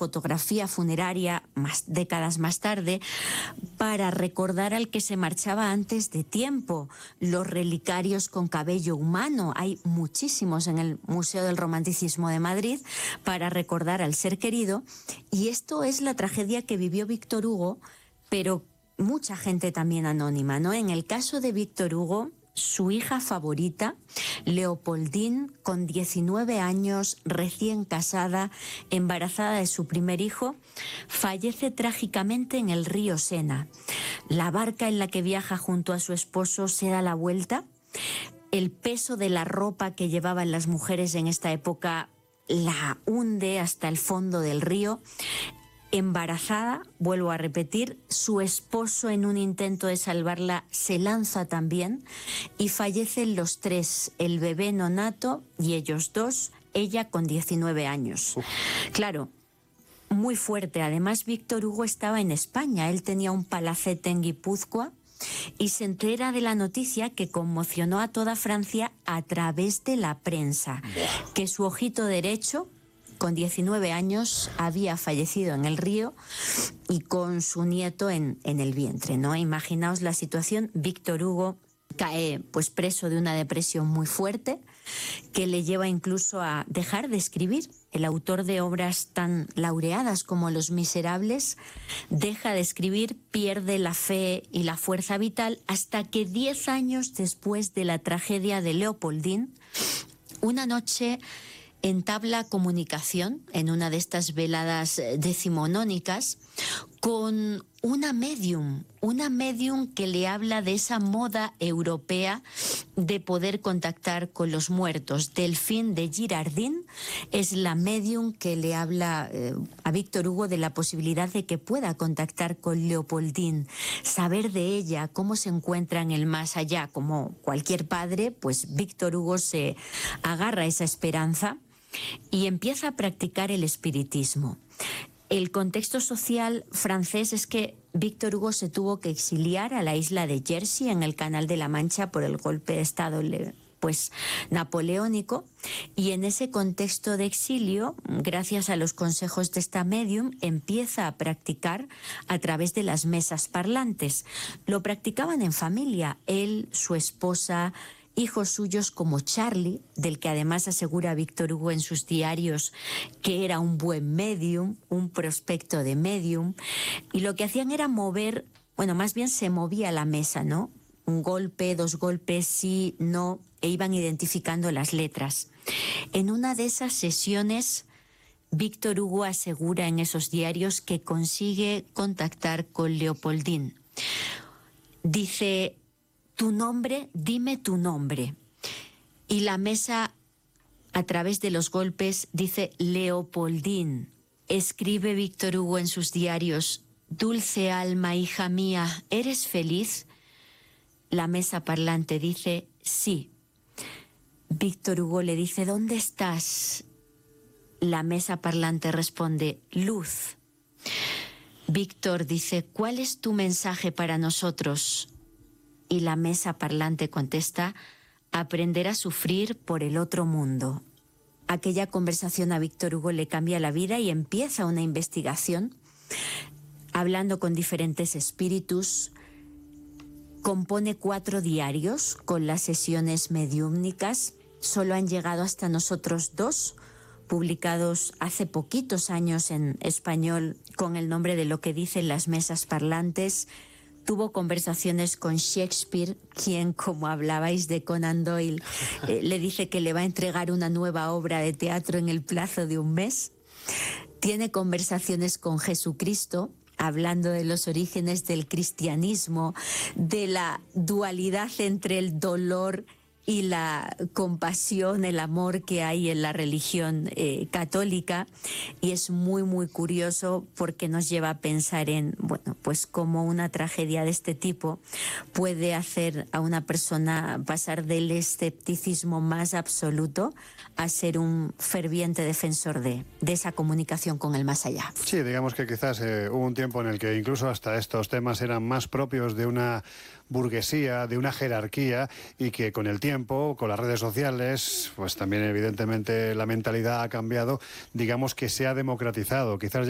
fotografía funeraria décadas más tarde para recordar al que se marchaba antes de tiempo. Los relicarios con cabello humano, hay muchísimos en el Museo del Romanticismo de Madrid para recordar al ser querido. Y esto es la tragedia que vivió Víctor Hugo, pero mucha gente también anónima, ¿no? En el caso de Víctor Hugo, su hija favorita, Leopoldine, con 19 años, recién casada, embarazada de su primer hijo, fallece trágicamente en el río Sena. La barca en la que viaja junto a su esposo se da la vuelta. El peso de la ropa que llevaban las mujeres en esta época la hunde hasta el fondo del río. Embarazada, vuelvo a repetir, su esposo, en un intento de salvarla, se lanza también y fallecen los tres, el bebé nonato y ellos dos, ella con 19 años. Claro, muy fuerte. Además, Víctor Hugo estaba en España, él tenía un palacete en Guipúzcoa y se entera de la noticia que conmocionó a toda Francia a través de la prensa, que su ojito derecho, con 19 años, había fallecido en el río y con su nieto en el vientre, ¿no? Imaginaos la situación. Víctor Hugo cae pues preso de una depresión muy fuerte que le lleva incluso a dejar de escribir. El autor de obras tan laureadas como Los Miserables deja de escribir, pierde la fe y la fuerza vital hasta que 10 años después de la tragedia de Leopoldine, una noche entabla comunicación en una de estas veladas decimonónicas con una medium que le habla de esa moda europea de poder contactar con los muertos. Delphine de Girardin es la medium que le habla a Víctor Hugo de la posibilidad de que pueda contactar con Leopoldine, saber de ella cómo se encuentra en el más allá. Como cualquier padre, pues Víctor Hugo se agarra a esa esperanza y empieza a practicar el espiritismo. El contexto social francés es que Víctor Hugo se tuvo que exiliar a la isla de Jersey, en el Canal de la Mancha, por el golpe de Estado napoleónico, y en ese contexto de exilio, gracias a los consejos de esta medium, empieza a practicar a través de las mesas parlantes. Lo practicaban en familia, él, su esposa, hijos suyos como Charlie, del que además asegura Víctor Hugo en sus diarios que era un buen medium, un prospecto de medium, y lo que hacían era mover, bueno, más bien se movía la mesa, ¿no? Un golpe, dos golpes, sí, no, e iban identificando las letras. En una de esas sesiones, Víctor Hugo asegura en esos diarios que consigue contactar con Leopoldine. Dice: tu nombre, dime tu nombre. Y la mesa, a través de los golpes, dice Leopoldine. Escribe Víctor Hugo en sus diarios: dulce alma, hija mía, ¿eres feliz? La mesa parlante dice: sí. Víctor Hugo le dice: ¿dónde estás? La mesa parlante responde: luz. Víctor dice: ¿cuál es tu mensaje para nosotros? Y la mesa parlante contesta: aprender a sufrir por el otro mundo. Aquella conversación a Víctor Hugo le cambia la vida y empieza una investigación, hablando con diferentes espíritus. Compone 4 diarios con las sesiones mediúmnicas. Solo han llegado hasta nosotros 2, publicados hace poquitos años en español con el nombre de Lo que dicen las mesas parlantes. Tuvo conversaciones con Shakespeare, quien, como hablabais de Conan Doyle, le dice que le va a entregar una nueva obra de teatro en el plazo de un mes. Tiene conversaciones con Jesucristo, hablando de los orígenes del cristianismo, de la dualidad entre el dolor y la compasión, el amor que hay en la religión católica, y es muy muy curioso porque nos lleva a pensar en, bueno, pues cómo una tragedia de este tipo puede hacer a una persona pasar del escepticismo más absoluto a ser un ferviente defensor de esa comunicación con el más allá. Sí, digamos que quizás hubo un tiempo en el que incluso hasta estos temas eran más propios de una burguesía, de una jerarquía, y que con el tiempo, con las redes sociales, pues también evidentemente la mentalidad ha cambiado, digamos que se ha democratizado. Quizás